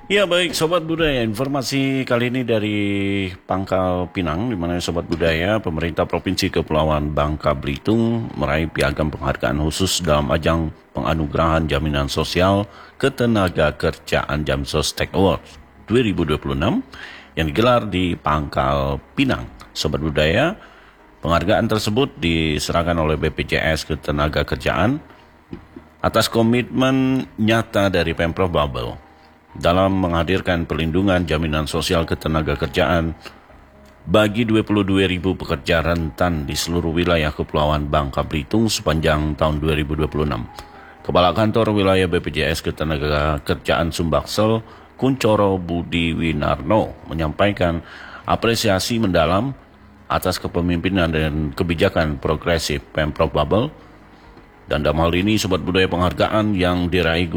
Ya baik Sobat Budaya, informasi kali ini dari Pangkal Pinang, di mana Sobat Budaya, pemerintah Provinsi Kepulauan Bangka Belitung meraih piagam penghargaan khusus dalam ajang penganugerahan jaminan sosial ketenaga kerjaan Jamsos Tech Awards 2026 yang digelar di Pangkal Pinang. Sobat Budaya, penghargaan tersebut diserahkan oleh BPJS Ketenagakerjaan atas komitmen nyata dari Pemprov Babel dalam menghadirkan perlindungan jaminan sosial ketenagakerjaan bagi 22.000 pekerja rentan di seluruh wilayah Kepulauan Bangka Belitung sepanjang tahun 2026. Kepala Kantor Wilayah BPJS Ketenagakerjaan Sumbaksel, Kuncoro Budi Winarno, menyampaikan apresiasi mendalam atas kepemimpinan dan kebijakan progresif Pemprov Babel. Dan dalam hal ini Sobat Budaya, penghargaan yang diraih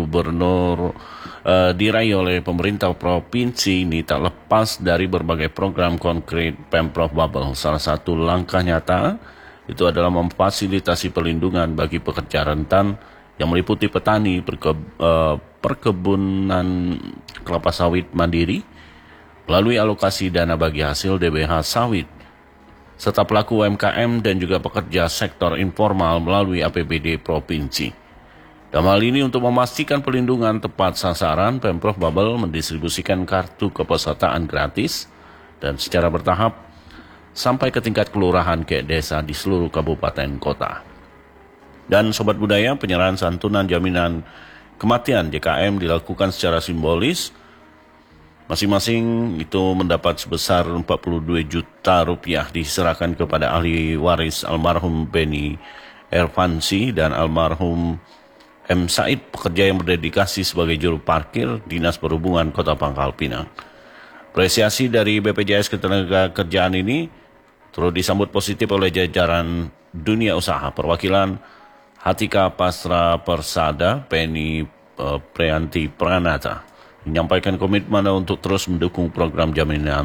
oleh pemerintah provinsi ini tak lepas dari berbagai program konkret Pemprov Babel. Salah satu langkah nyata itu adalah memfasilitasi perlindungan bagi pekerja rentan yang meliputi petani perkebunan kelapa sawit mandiri melalui alokasi dana bagi hasil DBH sawit, serta pelaku UMKM dan juga pekerja sektor informal melalui APBD provinsi. Dalam hal ini, untuk memastikan perlindungan tepat sasaran, Pemprov Babel mendistribusikan kartu kepesertaan gratis dan secara bertahap sampai ke tingkat kelurahan ke desa di seluruh kabupaten kota. Dan Sobat Budaya, penyerahan santunan jaminan kematian JKM dilakukan secara simbolis. Masing-masing itu mendapat sebesar 42 juta rupiah diserahkan kepada ahli waris almarhum Beni Ervansi dan almarhum M. Said, pekerja yang berdedikasi sebagai juru parkir Dinas Perhubungan Kota Pangkal Pinang. Apresiasi dari BPJS Ketenagakerjaan ini turut disambut positif oleh jajaran dunia usaha. Perwakilan Hatika Pasra Persada, Penny Prianti Pranata, menyampaikan komitmen untuk terus mendukung program jaminan